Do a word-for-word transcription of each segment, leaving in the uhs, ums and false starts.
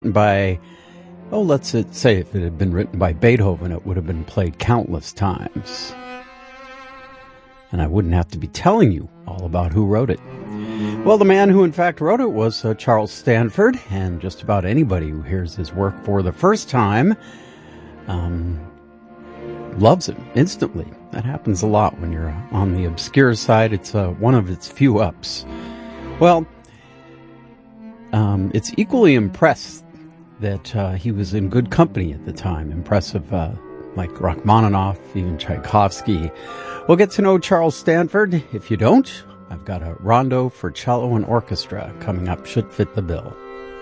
by, oh, let's say if it had been written by Beethoven, it would have been played countless times. And I wouldn't have to be telling you all about who wrote it. Well, the man who in fact wrote it was uh, Charles Stanford, and just about anybody who hears his work for the first time um, loves it instantly. That happens a lot when you're on the obscure side. It's uh, one of its few ups. Well, um, it's equally impressed that uh, he was in good company at the time. Impressive, uh, like Rachmaninoff, even Tchaikovsky. We'll get to know Charles Stanford. If you don't, I've got a rondo for cello and orchestra coming up. Should fit the bill.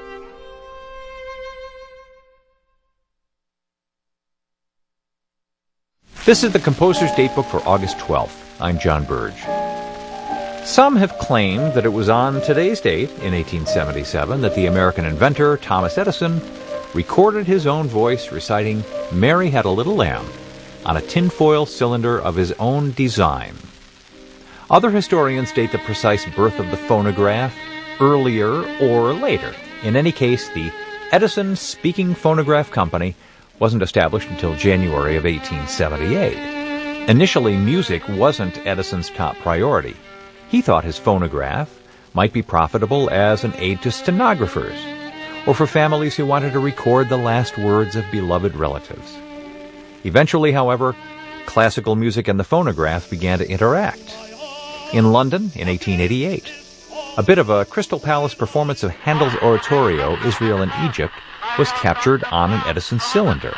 This is the Composer's Datebook for August twelfth. I'm John Burge. Some have claimed that it was on today's date, in eighteen seventy-seven, that the American inventor Thomas Edison recorded his own voice reciting "Mary Had a Little Lamb" on a tinfoil cylinder of his own design. Other historians date the precise birth of the phonograph earlier or later. In any case, the Edison Speaking Phonograph Company wasn't established until January of eighteen seventy-eight. Initially, music wasn't Edison's top priority. He thought his phonograph might be profitable as an aid to stenographers, or for families who wanted to record the last words of beloved relatives. Eventually, however, classical music and the phonograph began to interact. In London, in eighteen eighty-eight, a bit of a Crystal Palace performance of Handel's oratorio, Israel in Egypt, was captured on an Edison cylinder.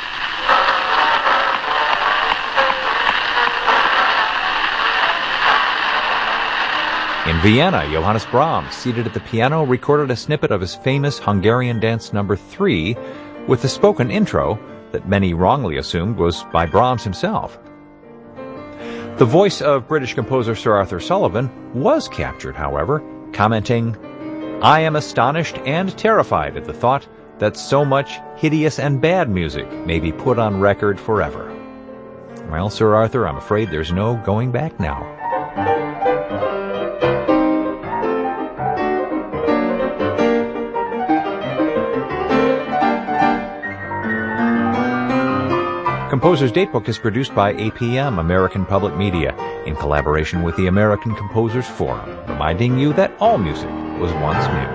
In Vienna, Johannes Brahms, seated at the piano, recorded a snippet of his famous Hungarian dance number three with the spoken intro that many wrongly assumed was by Brahms himself. The voice of British composer Sir Arthur Sullivan was captured, however, commenting, "I am astonished and terrified at the thought that so much hideous and bad music may be put on record forever." Well, Sir Arthur, I'm afraid there's no going back now. Composer's Datebook is produced by A P M, American Public Media, in collaboration with the American Composers Forum, reminding you that all music was once new.